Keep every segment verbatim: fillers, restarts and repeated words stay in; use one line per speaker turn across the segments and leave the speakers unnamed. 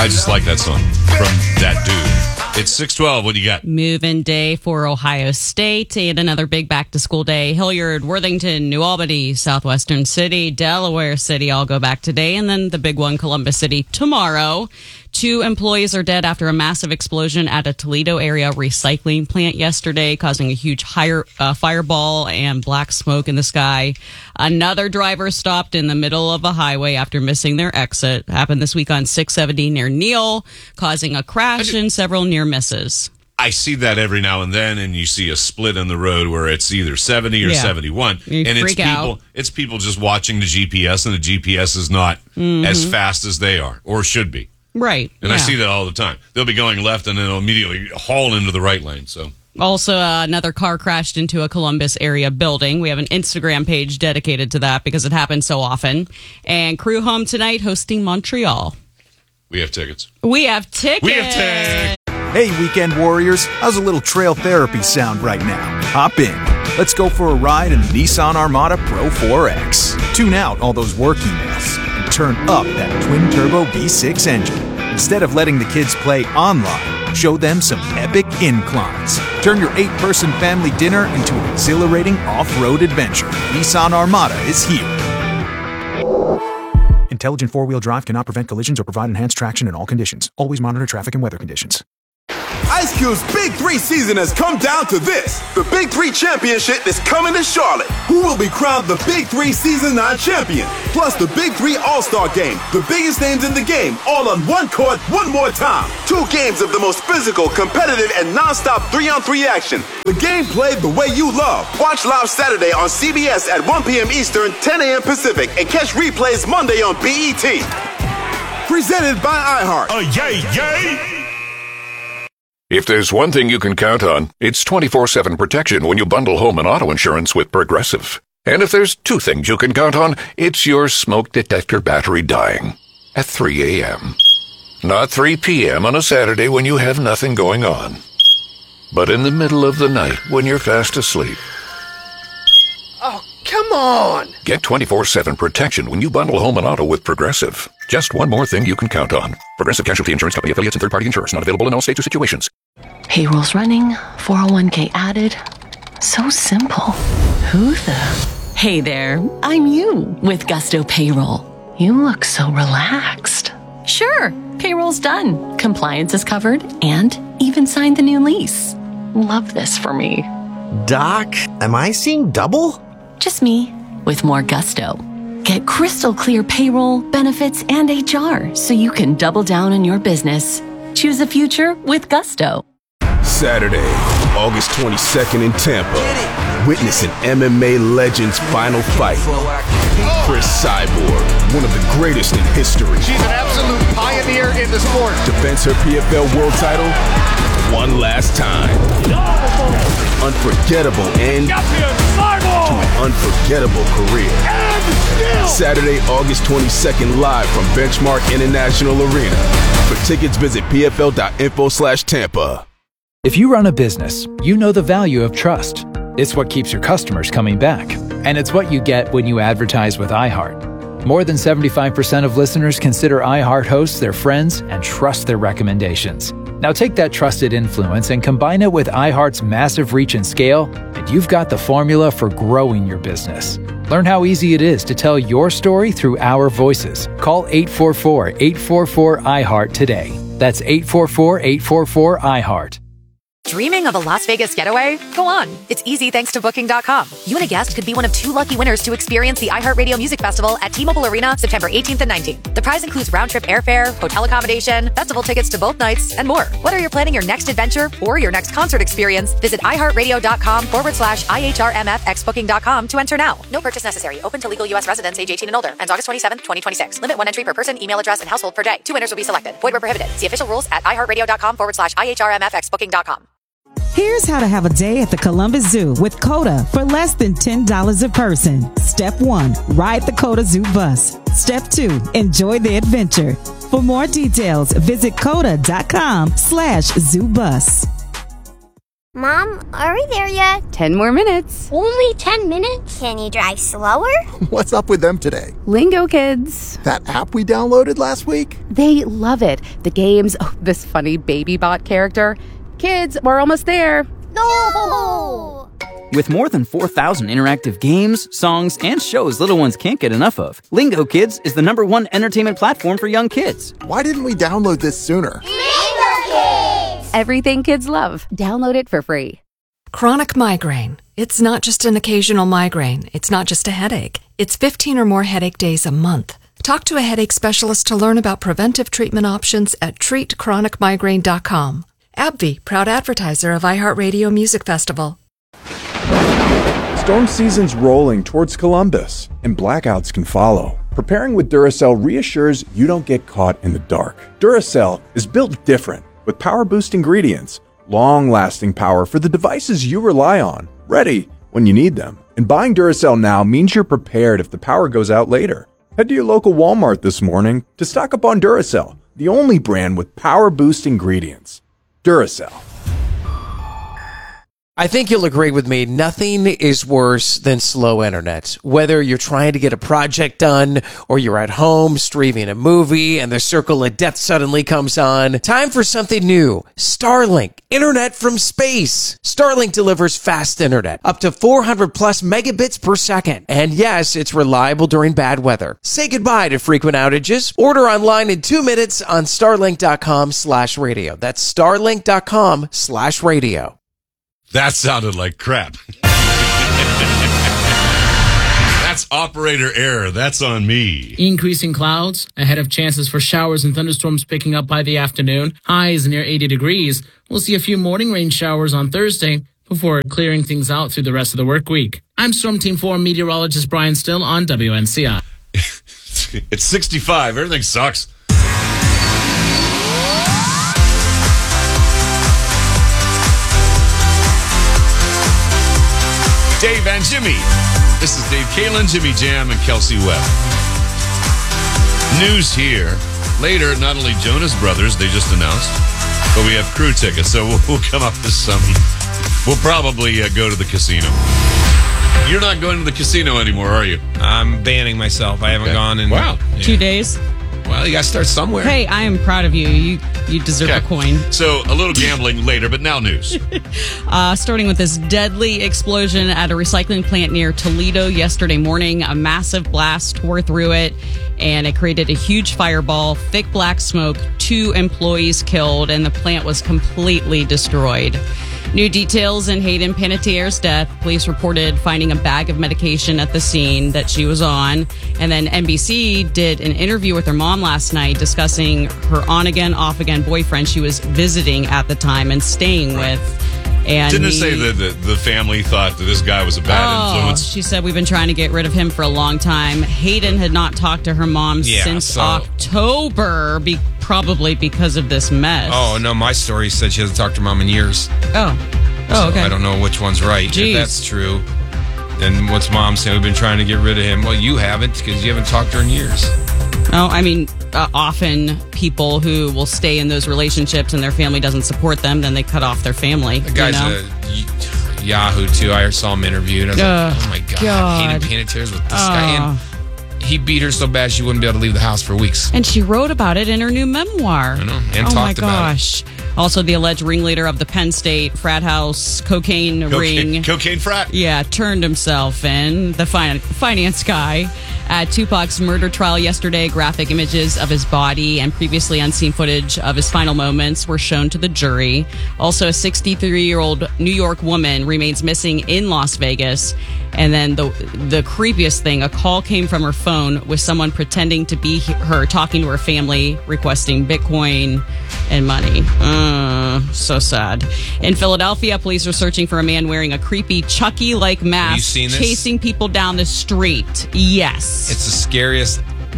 I just like that song from that dude. It's six twelve. What do you got?
Move-in day for Ohio State and another big back-to-school day. Hilliard, Worthington, New Albany, Southwestern City, Delaware City all go back today. And then the big one, Columbus City, tomorrow. Two employees are dead after a massive explosion at a Toledo area recycling plant yesterday, causing a huge higher, uh, fireball and black smoke in the sky. Another driver stopped in the middle of a highway after missing their exit. Happened this week on six seventy near Neal, causing a crash and several near misses.
I see that every now and then, and you see a split in the road where it's either seventy or
Yeah.
seventy-one.
You
and
freak
it's people
out.
it's people just watching the G P S, and the G P S is not
Mm-hmm.
as fast as they are, or should be.
Right.
And
yeah.
I see that all the time. They'll be going left, and then they'll immediately haul into the right lane. So
Also, uh, another car crashed into a Columbus area building. We have an Instagram page dedicated to that because it happens so often. And Crew home tonight hosting Montreal.
we have tickets.
We have tickets.
We have tickets.
Hey, weekend warriors, how's a little trail therapy sound right now? Hop in. Let's go for a ride in the Nissan Armada Pro four X. Tune out all those work emails and turn up that twin-turbo V six engine. Instead of letting the kids play online, show them some epic inclines. Turn your eight-person family dinner into an exhilarating off-road adventure. Nissan Armada is here. Intelligent four-wheel drive cannot prevent collisions or provide enhanced traction in all conditions. Always monitor traffic and weather conditions.
Ice Cube's Big Three season has come down to this. The Big Three Championship is coming to Charlotte. Who will be crowned the Big Three Season nine champion? Plus the Big Three All-Star Game. The biggest names in the game, all on one court, one more time. Two games of the most physical, competitive, and non-stop three-on-three action. The game played the way you love. Watch live Saturday on C B S at one p.m. Eastern, ten a.m. Pacific, and catch replays Monday on B E T. Presented by iHeart.
Oh, yay, yay!
If there's one thing you can count on, it's twenty-four seven protection when you bundle home and auto insurance with Progressive. And if there's two things you can count on, it's your smoke detector battery dying at three a.m. Not three p.m. on a Saturday when you have nothing going on, but in the middle of the night when you're fast asleep.
Oh, come on!
Get twenty-four seven protection when you bundle home and auto with Progressive. Just one more thing you can count on. Progressive Casualty Insurance Company affiliates and third-party insurers. Not available in all states or situations.
Payroll's running, four oh one k added. So simple. Who the? Hey there, I'm you with Gusto Payroll. You look so relaxed. Sure, payroll's done. Compliance is covered and even signed the new lease. Love this for me.
Doc, am I seeing double?
Just me with more gusto. Get crystal clear payroll, benefits, and H R so you can double down on your business. Choose a future with Gusto.
Saturday, August twenty-second in Tampa. Witness an M M A legend's final fight. Chris Cyborg, one of the greatest in history.
She's an absolute pioneer in the sport.
Defends her P F L world title one last time. Unforgettable end to an unforgettable career. Saturday, August twenty-second, live from Benchmark International Arena. For tickets, visit pfl.info slash Tampa.
If you run a business, you know the value of trust. It's what keeps your customers coming back. And it's what you get when you advertise with iHeart. More than seventy-five percent of listeners consider iHeart hosts their friends and trust their recommendations. Now take that trusted influence and combine it with iHeart's massive reach and scale, and you've got the formula for growing your business. Learn how easy it is to tell your story through our voices. Call eight four four, eight four four, iHeart today. That's eight four four, eight four four, iHeart.
Dreaming of a Las Vegas getaway? Go on. It's easy thanks to Booking dot com. You and a guest could be one of two lucky winners to experience the iHeartRadio Music Festival at T-Mobile Arena September eighteenth and nineteenth. The prize includes round-trip airfare, hotel accommodation, festival tickets to both nights, and more. Whether you're planning your next adventure or your next concert experience, visit iHeartRadio.com forward slash IHRMFX Booking dot com to enter now. No purchase necessary. Open to legal U S residents age eighteen and older. Ends August twenty-seventh, twenty twenty-six. Limit one entry per person, email address, and household per day. Two winners will be selected. Void where prohibited. See official rules at iHeartRadio.com forward slash IHRMFX Booking dot com.
Here's how to have a day at the Columbus Zoo with COTA for less than ten dollars a person. Step one, ride the COTA Zoo bus. Step two, enjoy the adventure. For more details, visit COTA.com slash zoo bus.
Mom, are we there yet?
Ten more minutes.
Only ten minutes? Can you drive slower?
What's up with them today?
Lingo Kids.
That app we downloaded last week?
They love it. The games, oh, this funny baby bot character. Kids, we're almost there.
No!
With more than four thousand interactive games, songs, and shows little ones can't get enough of, Lingo Kids is the number one entertainment platform for young kids.
Why didn't we download this sooner?
Lingo Kids!
Everything kids love. Download it for free.
Chronic migraine. It's not just an occasional migraine. It's not just a headache. It's fifteen or more headache days a month. Talk to a headache specialist to learn about preventive treatment options at treat chronic migraine dot com. AbbVie, proud advertiser of iHeartRadio Music Festival.
Storm season's rolling towards Columbus, and blackouts can follow. Preparing with Duracell reassures you don't get caught in the dark. Duracell is built different, with power boost ingredients, long-lasting power for the devices you rely on, ready when you need them. And buying Duracell now means you're prepared if the power goes out later. Head to your local Walmart this morning to stock up on Duracell, the only brand with power boost ingredients. Duracell.
I think you'll agree with me, nothing is worse than slow internet. Whether you're trying to get a project done or you're at home streaming a movie and the circle of death suddenly comes on, time for something new. Starlink, internet from space. Starlink delivers fast internet, up to four hundred plus megabits per second. And yes, it's reliable during bad weather. Say goodbye to frequent outages. Order online in two minutes on starlink.com slash radio. That's starlink.com slash radio.
That sounded like crap. That's operator error. That's on me.
Increasing clouds ahead of chances for showers and thunderstorms picking up by the afternoon. Highs near eighty degrees. We'll see a few morning rain showers on Thursday before clearing things out through the rest of the work week. I'm Storm Team four meteorologist Brian Still on W N C I.
It's sixty-five. Everything sucks. Dave and Jimmy. This is Dave Kalen, Jimmy Jam, and Kelsey Webb. News here. Later, not only Jonas Brothers, they just announced, but we have crew tickets, so we'll, we'll come up with some. We'll probably uh, go to the casino. You're not going to the casino anymore, are you?
I'm banning myself. I haven't okay. gone in...
Wow.
Yeah.
Two days?
Well, you got to start somewhere.
Hey, I am proud of you. You you deserve okay. a coin.
So, a little gambling later, but now news.
uh, starting with this deadly explosion at a recycling plant near Toledo yesterday morning. A massive blast tore through it, and it created a huge fireball, thick black smoke, two employees killed, and the plant was completely destroyed. New details in Hayden Panettiere's death. Police reported finding a bag of medication at the scene that she was on. And then N B C did an interview with her mom last night discussing her on-again, off-again boyfriend she was visiting at the time and staying with. And
Didn't
he,
it say that the, the family thought that this guy was a bad
oh,
influence?
She said, we've been trying to get rid of him for a long time. Hayden had not talked to her mom
yeah,
since
so.
October, be, probably because of this mess.
Oh, no, my story said she hasn't talked to her mom in years.
Oh. Oh, okay.
So I don't know which one's right.
Jeez.
If that's true, then what's mom saying? We've been trying to get rid of him. Well, you haven't because you haven't talked to her in years.
Oh, I mean, uh, often people who will stay in those relationships and their family doesn't support them, then they cut off their family.
The guy's
you know?
a Yahoo, too. I saw him interviewed. I was uh, like, oh, my God.
God.
Hayden Panettiere's with this
uh.
guy. And he beat her so bad she wouldn't be able to leave the house for weeks.
And she wrote about it in her new memoir.
I know. And
oh
talked
my
about
gosh.
it.
Also, the alleged ringleader of the Penn State frat house cocaine,
cocaine
ring.
Cocaine frat?
Yeah, turned himself in. The fin- finance guy. At Tupac's murder trial yesterday, graphic images of his body and previously unseen footage of his final moments were shown to the jury. Also, a sixty-three-year-old New York woman remains missing in Las Vegas. And then the the creepiest thing, a call came from her phone with someone pretending to be her, talking to her family, requesting Bitcoin and money. Uh, so sad. In Philadelphia, police are searching for a man wearing a creepy Chucky-like mask,
Have you seen this?
chasing people down the street. Yes.
It's the scariest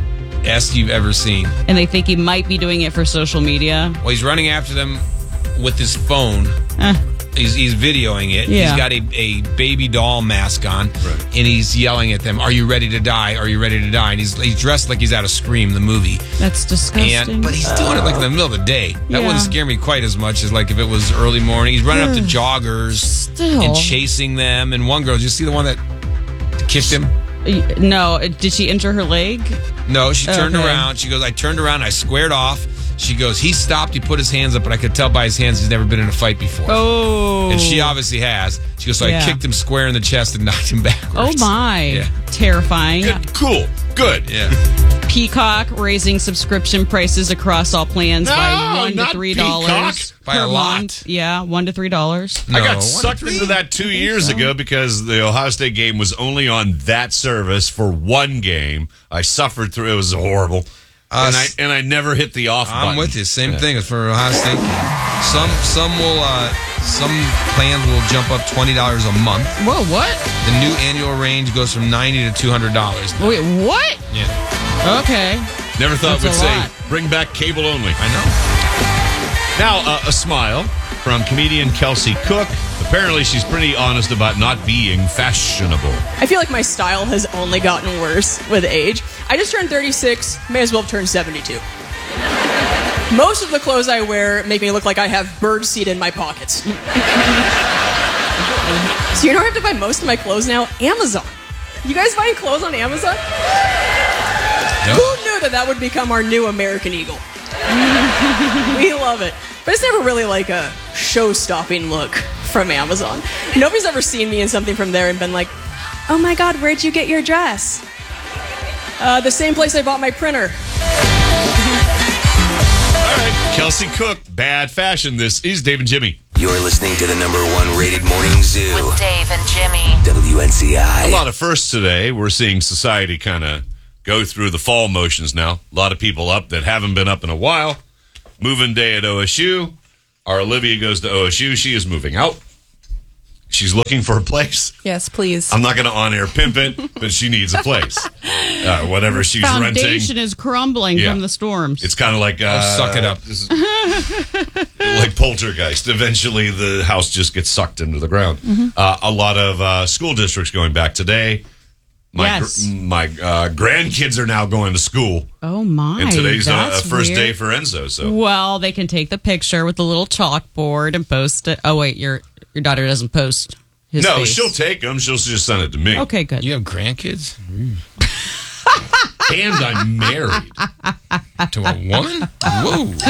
S you've ever seen.
And they think he might be doing it for social media.
Well, he's running after them with his phone.
Uh.
He's, he's videoing it.
Yeah.
He's got a, a baby doll mask on, right. and he's yelling at them, "Are you ready to die? Are you ready to die?" And he's he's dressed like he's out of Scream, the movie.
That's disgusting.
And, but he's doing it like in the middle of the day. That
Yeah.
wouldn't scare me quite as much as like if it was early morning. He's running up to joggers
Still.
and chasing them. And one girl, did you see the one that kicked him?
No, did she injure her leg?
No, she turned
Okay.
around. She goes, I turned around, I squared off. She goes, he stopped, he put his hands up, but I could tell by his hands he's never been in a fight before.
Oh.
And she obviously has. She goes, so
Yeah.
I kicked him square in the chest and knocked him backwards.
Oh my.
Yeah.
Terrifying.
Good, cool. Good.
Yeah.
Peacock raising subscription prices across all plans
No,
by one to
not
three dollars.
Peacock.
By a lot.
Month. Yeah, one to three dollars.
I got sucked into that two years ago because the Ohio State game was only on that service for one game. I suffered through it. Was horrible.
Uh,
and I and I never hit the off button.
I'm with you. Same
Yeah.
thing as for Ohio State. Some some will uh, some plans will jump up twenty dollars a month.
Whoa, what?
The new annual range goes from ninety to two hundred dollars.
Wait, what?
Yeah.
Okay.
Never thought
That's
we'd
a
say
lot.
bring back cable only.
I know.
Now, uh, a smile from comedian Kelsey Cook. Apparently, she's pretty honest about not being fashionable.
I feel like my style has only gotten worse with age. I just turned thirty-six, may as well have turned seventy-two. Most of the clothes I wear make me look like I have birdseed in my pockets. So you know where I have to buy most of my clothes now? Amazon. You guys buying clothes on Amazon?
Yep.
Who knew that that would become our new American Eagle? We love it. But it's never really like a show-stopping look from Amazon. Nobody's ever seen me in something from there and been like, oh my God, where'd you get your dress? Uh, the same place I bought my printer.
All right, Kelsey Cook, bad fashion. This is Dave and Jimmy.
You're listening to the number one rated morning zoo.
With Dave and Jimmy.
W N C I.
A lot of firsts today. We're seeing society kind of go through the fall motions now. A lot of people up that haven't been up in a while. Moving day at O S U. Our Olivia goes to O S U. She is moving out. She's looking for a place.
Yes, please.
I'm not going to on-air pimp it, but she needs a place. Uh, whatever she's renting.
Foundation is crumbling
Yeah.
from the storms.
It's kind of like... Uh,
Oh, suck it up.
This is like poltergeist. Eventually, the house just gets sucked into the ground.
Mm-hmm.
Uh, a lot of uh, school districts going back today. My,
Yes.
gr- my uh, grandkids are now going to school.
Oh my!
And today's uh, a
that's
first
weird.
day for Enzo. So
Well, they can take the picture with the little chalkboard and post it. Oh wait, your your daughter doesn't post his
no,
face.
she'll take them. She'll just send it to me.
Okay, good.
You have grandkids?
And I'm married
To a woman? Whoa.